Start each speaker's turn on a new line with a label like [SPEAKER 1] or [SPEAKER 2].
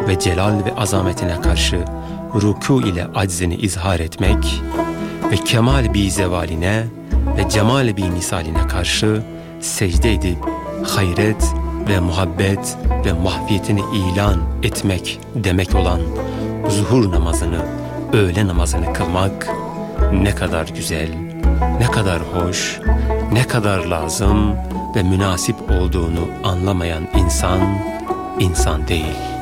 [SPEAKER 1] ve celal ve azametine karşı ruku ile aczini izhar etmek ve kemal bi zevaline ve cemal bi misaline karşı secde edip hayret ve muhabbet ve mahfiyetini ilan etmek demek olan zuhur namazını, öğle namazını kılmak ne kadar güzel, ne kadar hoş, ne kadar lazım ve münasip olduğunu anlamayan insan değil.